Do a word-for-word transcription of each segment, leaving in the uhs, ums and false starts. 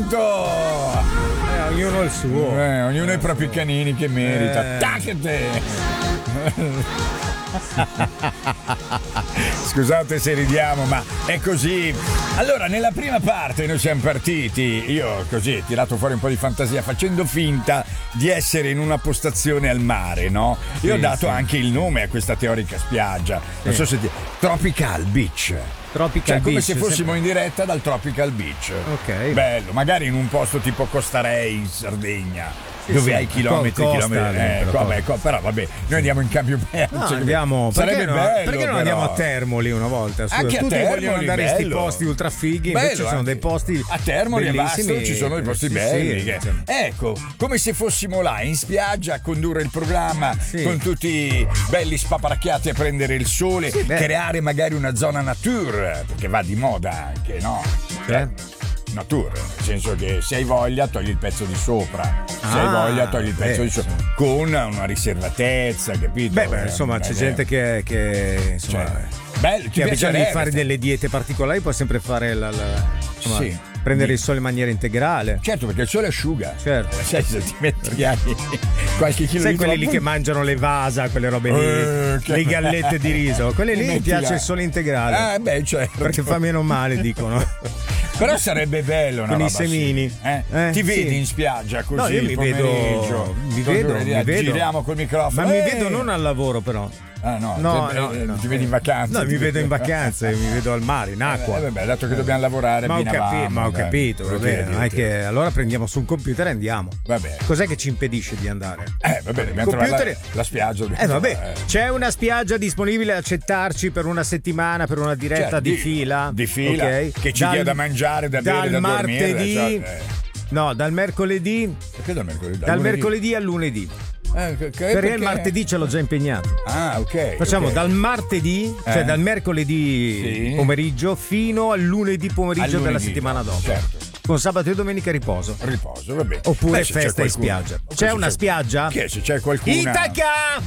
benvenuto! Eh, ognuno il suo. Eh, ognuno ha i propri canini che merita. Eh. Tacchete! Scusate se ridiamo, ma è così. Allora, nella prima parte noi siamo partiti, io così ho tirato fuori un po' di fantasia facendo finta di essere in una postazione al mare, no? Io ho Sì, dato sì. anche il nome a questa teorica spiaggia. Non so se ti... Tropical Beach. Tropical Cioè, come Beach, se fossimo sempre- in diretta dal Tropical Beach. Ok. Bello, magari in un posto tipo Costa Rei in Sardegna. Sì, dove sì, hai chilometri e Costa chilometri. dentro, Eh, vabbè, co- però vabbè, noi andiamo in cambio merci. No, andiamo. Sarebbe Perché, no, bello. perché non però. andiamo a Termoli una volta? Scusa, Anche a tutti Termoli, vogliono andare in questi bello. posti ultra fighi, Bello, invece ci sono anche. dei posti a Termoli e bellissimi. basta, ci sono dei posti Sì, belli. sì, che- insomma. Ecco, come se fossimo là in spiaggia a condurre il programma Sì. con tutti belli spaparacchiati a prendere il sole, Sì, beh. creare magari una zona nature, perché va di moda anche, no? Cioè? Nature, nel senso che se hai voglia togli il pezzo di sopra, se Ah, hai voglia togli il pezzo beh, di sopra, con una riservatezza, capito? Beh, beh, Eh, insomma, c'è eh, gente che, che insomma, cioè, bello, ti che ha bisogno di piacerebbe? fare delle diete particolari, può sempre fare la, la- insomma, Sì. prendere il sole in maniera integrale. Certo, perché il sole asciuga. Certo. Sai, se ti metti anche qualche chilo Sai di quelli troppo- lì che mangiano le vasa, quelle robe lì, Eh, che- le gallette di riso, quelle lì mi Mettila. piace il sole integrale. Eh, beh, certo. Perché fa meno male, dicono. Però sarebbe bello una Con i roba semini. simile, eh? Eh, Ti sì. vedi in spiaggia così No, io il mi vedo, pomeriggio? mi Con vedo, due- mi vedo. Giriamo col microfono. Ma mi Eh! vedo non al lavoro, però. Ah, no, No, te- no, eh, no. ti vedi in vacanza. No, ti mi vedi- vedo in vacanza, mi vedo al mare, in acqua. Eh, vabbè, dato che dobbiamo lavorare, ma ho, abbinavamo, capi- ma ho dai. capito, va Cosa bene, dire, non è dire? che allora prendiamo su un computer e andiamo. Va bene. Cos'è che ci impedisce di andare? Eh, va bene, dobbiamo Computer- trovare la, la spiaggia. dobbiamo Eh vabbè, trovare, eh. c'è una spiaggia disponibile a accettarci per una settimana, per una diretta Cioè, di, di- fila. di fila, ok? che ci Dal- dia da mangiare, da bere, dal da dormire, martedì, cioè, eh. no, dal mercoledì, Perché dal mercoledì? dal mercoledì al lunedì. Eh, che- che- Perché il martedì ce l'ho già impegnato. Ah, ok. Facciamo ok. dal martedì, cioè Eh. dal mercoledì Sì. pomeriggio fino al lunedì pomeriggio Al lunedì, della settimana dopo. certo. Con sabato e domenica riposo. Riposo, va bene. Oppure Beh, se c'è festa in qualcuno- spiaggia. o C'è se una spiaggia? Che se c'è qualcuno. Itaca!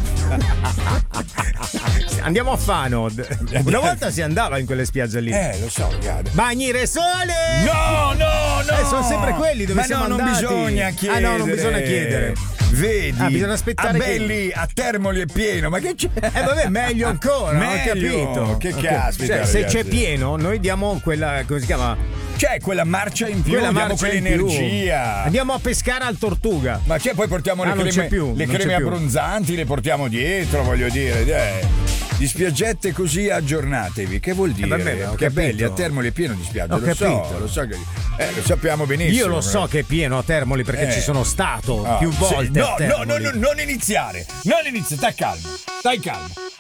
Andiamo a Fano. Una volta si andava in quelle spiagge lì. Eh, lo so, guarda. Bagnire sole! No, no, no! Eh, sono sempre quelli dove Ma siamo no, non andati. bisogna chiedere. Ah, no, non bisogna chiedere. Vedi? Ah, bisogna aspettare a che- belli, a Termoli è pieno, ma che c'è? Eh vabbè, meglio ancora, Meglio. ho capito. Che Ok. caspita, Cioè, se ragazzi. c'è pieno, noi diamo quella, come si chiama? C'è quella marcia in più, Quella diamo marcia in più. quell'energia. Andiamo a pescare al Tortuga. Ma c'è, poi portiamo Ah, le non creme, c'è più, le non creme c'è più. abbronzanti, le portiamo dietro, voglio dire. Eh. Di spiaggette così aggiornatevi, che vuol dire? vabbè, ho che capito. belli, a Termoli è pieno di spiagge, Ho lo so, capito. lo so che eh, lo sappiamo benissimo. Io lo so che è pieno a Termoli perché Eh. ci sono stato Ah, più sì. volte. No, a no, Termoli. no, no, non iniziare, non iniziare, stai calmo, stai calmo.